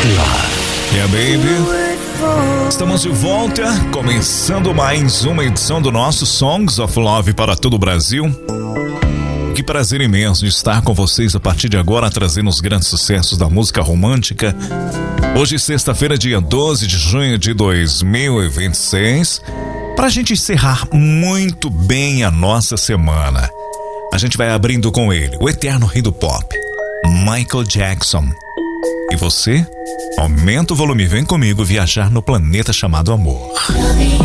Yeah, baby. Estamos de volta, começando mais uma edição do nosso Songs of Love para todo o Brasil. Que prazer imenso de estar com vocês a partir de agora, trazendo os grandes sucessos da música romântica. Hoje, sexta-feira, dia 12 de junho de 2026, para a gente encerrar muito bem a nossa semana. A gente vai abrindo com ele, o eterno rei do pop, Michael Jackson. E você, aumenta o volume e vem comigo viajar no planeta chamado amor.